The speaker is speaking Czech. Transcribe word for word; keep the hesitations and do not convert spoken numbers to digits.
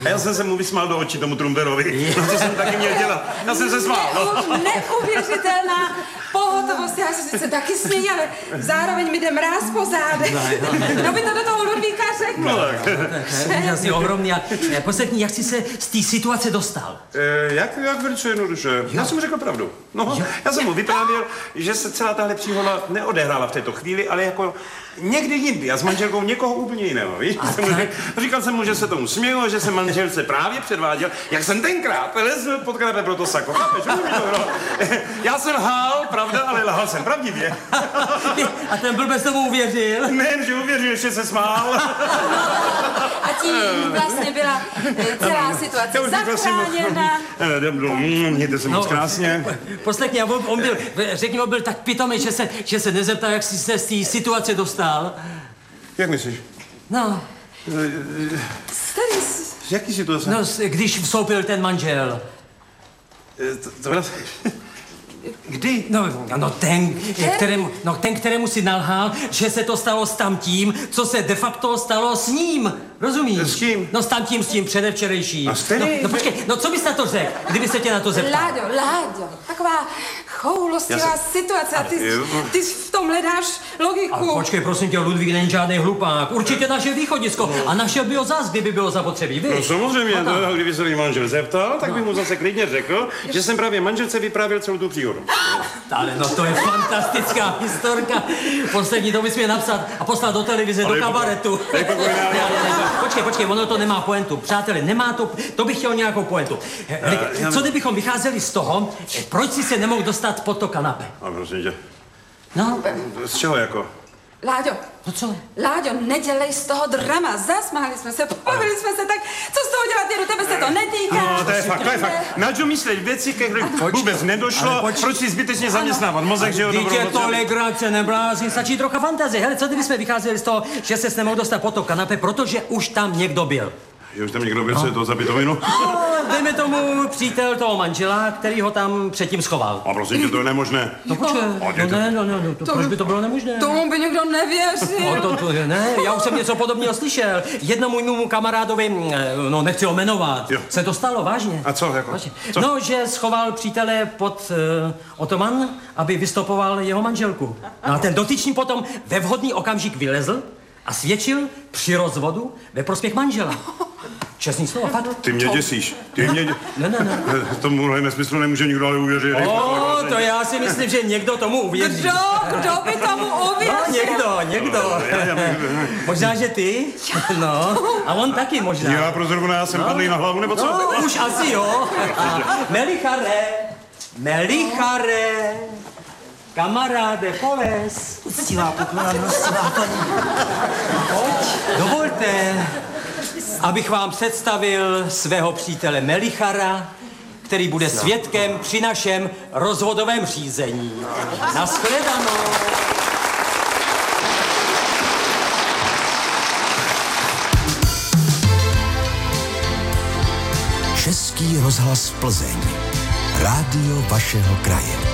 A já jsem se mu vysmál do očí tomu Trumperovi. No to jsem taky měl dělat. Já jsem se smál, no. Neuvěřitelná pohotovost. Já jsem se taky smějí, ale zároveň mi jde mráz po zádech. No by to do toho Ludvíka řekl. No tak. To je úžasně ohromný. A poslední, jak jsi se z té situace dostal? E, jak, jak velice jednoduše. Já jsem mu řekl pravdu. No, já jsem mu vyprávěl, že se celá tahle příhoda neodehrála v této chvíli, ale jako někdy jindy a s manželkou někoho úplně jiného, víš? Jsem mu řekl, říkal jsem mu, že se tomu smělo, že se manželce právě předváděl, jak jsem tenkrát lezl pod kanapé pro to sako. Chápeš, to, no? Já jsem lhal, pravda, ale lhal jsem pravdivě. A ten blbec tomu uvěřil? Nejen, že uvěřil, ještě se smál. A tím vlastně byla celá situace zachráněna. Mějte se moc krásně. Poslechni, on, on byl, řekni, on byl tak pitomý, že se, že se nezeptal, jak jsi se z té situace dostal. Jak myslíš? No. Z jaký situace? No, když vstoupil ten manžel. To, to byla... Kdy? No, no ten, kterému, no, ten, kterému si nalhal, že se to stalo s tamtím, co se de facto stalo s ním. Rozumíš? S kým? No s tamtím, s tím předevčerejším. A s který? No, no počkej, no co bys na to řekl, kdyby se tě na to zeptal? Láďo, Láďo, taková choulostivá se... situace a ty, ty v tom hledáš logiku. A počkej, prosím tě, Ludvík není žádný hlupák. Určitě naše východisko. No. A naše by ho zas, kdyby bylo zapotřebí, víš? No samozřejmě, no, kdyby se manžel zeptal, tak bych mu zase klidně řekl, že jsem právě manželce vyprávěl celou tu příhodu. Ale no to je fantastická historka. Poslední to bys měl napsat a poslat do televize, ale do kabaretu. Počkej, počkej, ono to nemá pointu. Přátelé, nemá to, to bych chtěl nějakou pointu. Co kdybychom vycházeli z toho, proč si se nemohl dostat pod to kanapé? A prosím tě. No? Z čeho jako? Láďo, no co? Láďo, nedělej z toho drama. Zasmáli jsme se, pobavili jsme se, tak co z toho dělat, jedu, tebe se to netýká. No, to je fakt, to je fakt. Na čo myslet věci, kterých vůbec nedošlo, proč si zbytečně zaměstnávat mozek, že jo? Dítě to legrace, neblázni, stačí trocha fantazie. Hele, co kdybychom vycházeli z toho, že se nemohl dostat pod to kanapé, protože už tam někdo byl? Že už tam někdo byl, co je to za pitovinu? No, dejme tomu přítel toho manžela, který ho tam předtím schoval. A prosím tě, to je nemožné. No počkej, no ne, no, no, no, to, to proč by to bylo nemožné? Tomu by někdo nevěřil. No, to, to, ne, já už jsem něco podobného slyšel. Jednomu mému kamarádovi, no nechci ho jmenovat, jo. Se to stalo, vážně. A co, jako? Vážně. Co? No, že schoval přítele pod uh, otoman, aby vystopoval jeho manželku. No a ten dotyčný potom ve vhodný okamžik vylezl a svědčil při rozvodu ve prospěch manžela. Čestný slovo, fakt. Ty mě děsíš. Ty mě dě... Ne, ne, ne. Tomuhle nesmyslu nemůže nikdo ale uvěřit. O, to já si myslím, že někdo tomu uvěří. Kdo? Kdo by tomu uvěřil? No, někdo, někdo. Možná, že ty? No. A on taky možná. Já pro zrovna, já jsem no. padlý na hlavu, nebo co? No, už asi jo. A Melichare, Melichare, kamaráde, poles. Uctivá poklona, uctivá paní. Dovolte, abych vám představil svého přítele Melichara, který bude svědkem při našem rozvodovém řízení. Nashledanou. Český rozhlas Plzeň. Rádio vašeho kraje.